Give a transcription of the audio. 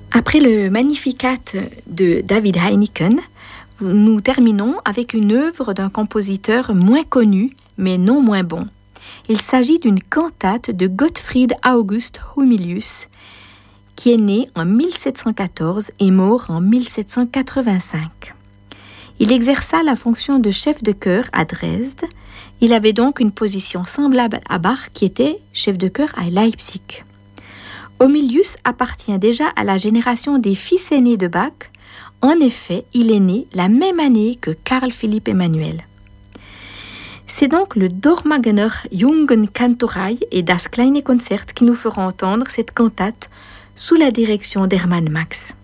Après le Magnificat de David Heineken, nous terminons avec une œuvre d'un compositeur moins connu, mais non moins bon. Il s'agit d'une cantate de Gottfried August Humilius, qui est né en 1714 et mort en 1785. Il exerça la fonction de chef de chœur à Dresde. Il avait donc une position semblable à Bach, qui était chef de chœur à Leipzig. Humilius appartient déjà à la génération des fils aînés de Bach. En effet, il est né la même année que Carl Philipp Emanuel. C'est donc le Dormagener Jungenkantorei et Das kleine Konzert qui nous feront entendre cette cantate sous la direction d'Hermann Max.